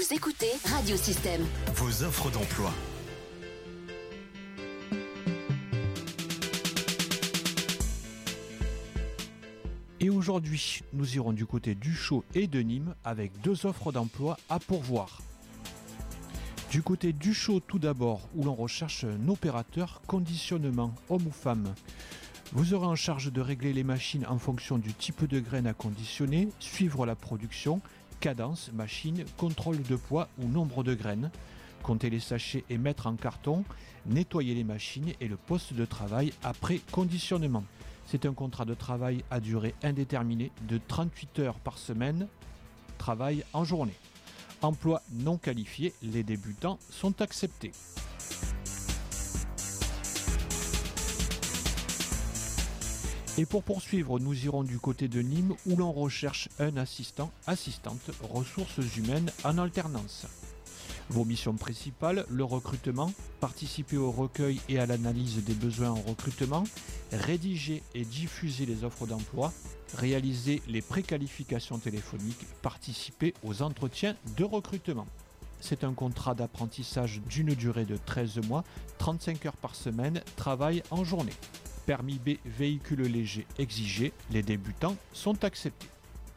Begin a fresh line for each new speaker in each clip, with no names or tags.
Vous écoutez Radio Système.
Vos offres d'emploi.
Et aujourd'hui, nous irons du côté d'Uchaud et de Nîmes avec 2 offres d'emploi à pourvoir. Du côté d'Uchaud tout d'abord, où l'on recherche un opérateur conditionnement, homme ou femme. Vous aurez en charge de régler les machines en fonction du type de graines à conditionner, suivre la production, cadence, machine, contrôle de poids ou nombre de graines, compter les sachets et mettre en carton, nettoyer les machines et le poste de travail après conditionnement. C'est un contrat de travail à durée indéterminée de 38 heures par semaine, travail en journée. Emploi non qualifié, les débutants sont acceptés. Et pour poursuivre, nous irons du côté de Nîmes où l'on recherche un assistante, ressources humaines en alternance. Vos missions principales, le recrutement, participer au recueil et à l'analyse des besoins en recrutement, rédiger et diffuser les offres d'emploi, réaliser les préqualifications téléphoniques, participer aux entretiens de recrutement. C'est un contrat d'apprentissage d'une durée de 13 mois, 35 heures par semaine, travail en journée. Permis B, véhicule léger exigé, les débutants sont acceptés.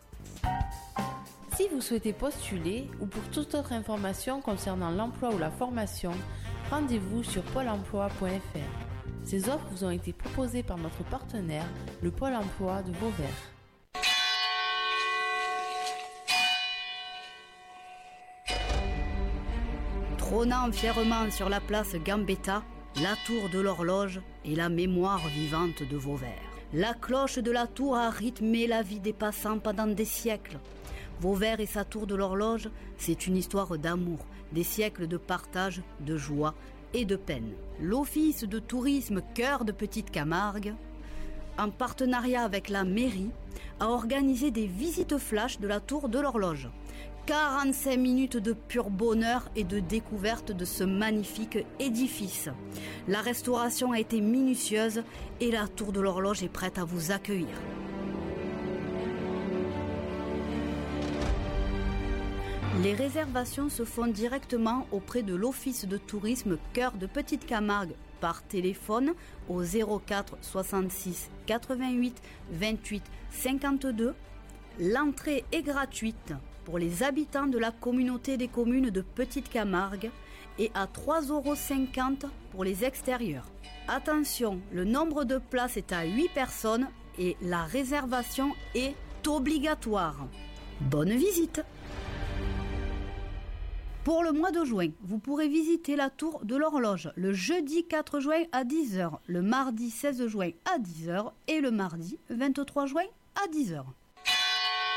Si vous souhaitez postuler ou pour toute autre information concernant l'emploi ou la formation, rendez-vous sur pôle emploi.fr. Ces offres vous ont été proposées par notre partenaire, le Pôle emploi de Vauvert.
Trônant fièrement sur la place Gambetta, la tour de l'horloge est la mémoire vivante de Vauvert. La cloche de la tour a rythmé la vie des passants pendant des siècles. Vauvert et sa tour de l'horloge, c'est une histoire d'amour, des siècles de partage, de joie et de peine. L'Office de tourisme Cœur de Petite Camargue, en partenariat avec la mairie, a organisé des visites flash de la tour de l'horloge. 45 minutes de pur bonheur et de découverte de ce magnifique édifice. La restauration a été minutieuse et la tour de l'horloge est prête à vous accueillir. Les réservations se font directement auprès de l'Office de tourisme Cœur de Petite Camargue par téléphone au 04 66 88 28 52. L'entrée est gratuite pour les habitants de la communauté des communes de Petite Camargue et à 3,50 € pour les extérieurs. Attention, le nombre de places est à 8 personnes et la réservation est obligatoire. Bonne visite! Pour le mois de juin, vous pourrez visiter la tour de l'horloge le jeudi 4 juin à 10 h, le mardi 16 juin à 10 h et le mardi 23 juin à 10 h.